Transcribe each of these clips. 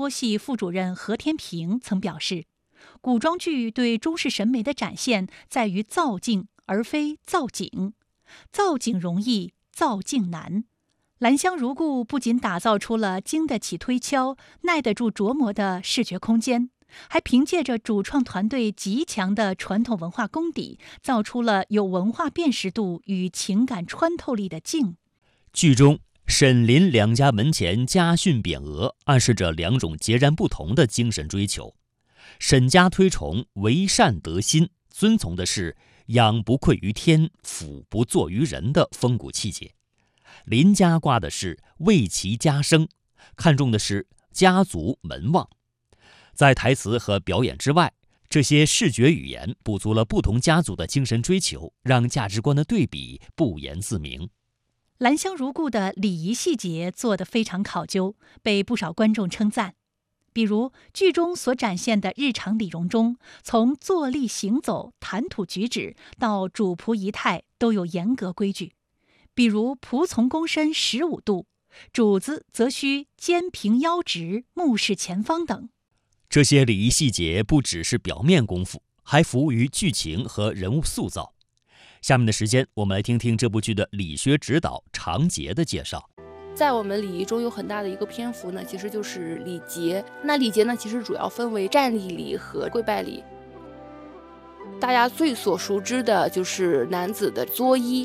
播系副主任何天平曾表示，古装剧对中式审美的展现在于造境，而非造景。造景容易，造境难。兰香如故不仅打造出了经得起推敲、耐得住琢磨的视觉空间，还凭借着主创团队极强的传统文化功底，造出了有文化辨识度与情感穿透力的境。 剧中沈林两家门前家训匾额，暗示着两种截然不同的精神追求。沈家推崇为善得心，遵从的是养不愧于天，俯不作于人的风骨气节。林家挂的是为其家生，看重的是家族门望。在台词和表演之外，这些视觉语言补足了不同家族的精神追求，让价值观的对比不言自明。 兰香如故的礼仪细节做得非常考究，被不少观众称赞。比如剧中所展现的日常礼容中，从坐立行走、谈吐举止到主仆仪态都有严格规矩。比如仆从躬身15度，主子则需肩平腰直、目视前方等。 这些礼仪细节不只是表面功夫，还服务于剧情和人物塑造。下面的时间，我们来听听这部剧的理学指导常杰的介绍。 在我们礼仪中有很大的一个篇幅呢，其实就是礼节。那礼节呢，其实主要分为站立礼和跪拜礼。大家最所熟知的就是男子的作揖，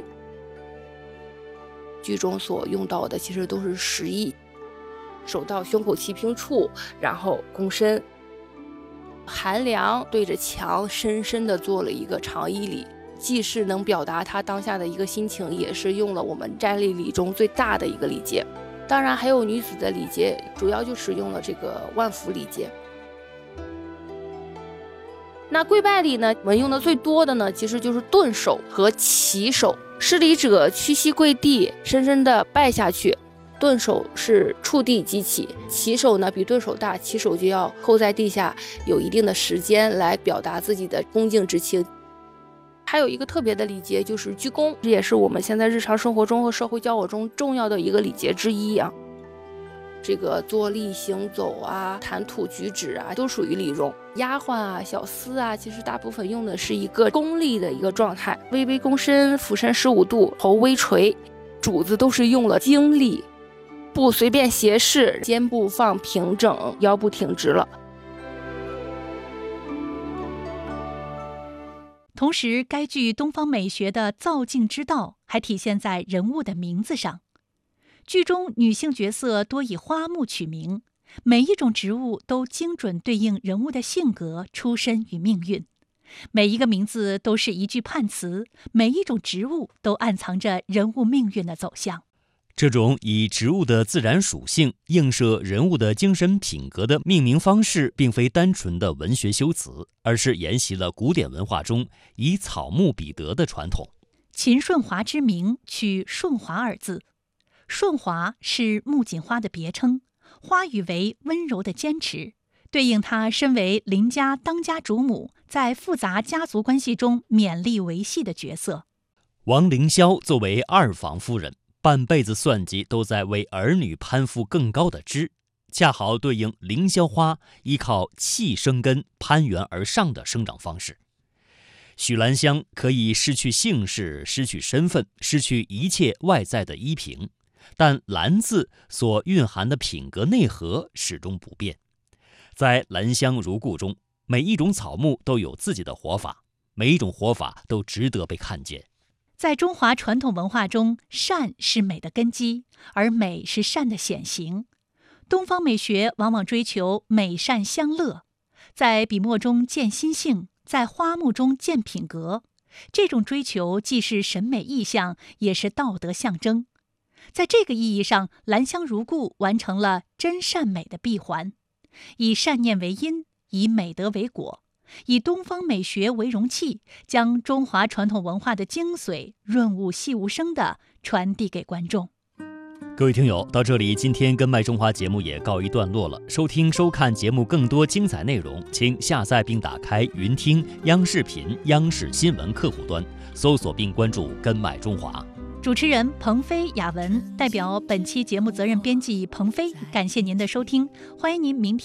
剧中所用到的其实都是实揖，手到胸口齐平处，然后躬身。韩良对着墙深深地做了一个长揖礼，既是能表达他当下的一个心情，也是用了我们站立礼中最大的一个礼节。当然还有女子的礼节，主要就是用了这个万福礼节。那跪拜礼呢，我们用的最多的呢，其实就是顿首和起手。施礼者屈膝跪地，深深地拜下去。顿首是触地即起，起手呢比顿首大，起手就要扣在地下，有一定的时间来表达自己的恭敬之情。还有一个特别的礼节就是鞠躬，这也是我们现在日常生活中和社会交往中重要的一个礼节之一啊。这个坐立行走啊、谈吐举止啊，都属于礼容。丫鬟啊、小厮啊，其实大部分用的是一个恭立的一个状态，微微躬身，俯身15度，头微垂。主子都是用了经立，不随便斜视，肩部放平整，腰部挺直了。 同时，该剧东方美学的造境之道还体现在人物的名字上。剧中女性角色多以花木取名，每一种植物都精准对应人物的性格、出身与命运。每一个名字都是一句判词，每一种植物都暗藏着人物命运的走向。 这种以植物的自然属性映射人物的精神品格的命名方式，并非单纯的文学修辞，而是沿袭了古典文化中以草木比德的传统。 秦顺华之名取顺华二字，顺华是木槿花的别称，花语为温柔的坚持，对应她身为林家当家主母，在复杂家族关系中勉力维系的角色。 王凌霄作为二房夫人，半辈子算计都在为儿女攀附更高的枝，恰好对应凌霄花依靠气生根攀援而上的生长方式。许兰香可以失去姓氏，失去身份，失去一切外在的依凭，但兰字所蕴含的品格内核始终不变。在兰香如故中，每一种草木都有自己的活法，每一种活法都值得被看见。 在中华传统文化中，善是美的根基，而美是善的显形。东方美学往往追求美善相乐，在笔墨中见心性，在花木中见品格。这种追求既是审美意象，也是道德象征。在这个意义上，兰香如故完成了真善美的闭环，以善念为因，以美德为果，以东方美学为容器，将中华传统文化的精髓润物细无声地传递给观众。 各位听友，到这里今天跟麦中华节目也告一段落了。收听收看节目更多精彩内容，请下载并打开云听央视频央视新闻客户端，搜索并关注跟麦中华。 主持人鹏飞、雅文代表本期节目责任编辑鹏飞，感谢您的收听，欢迎您明天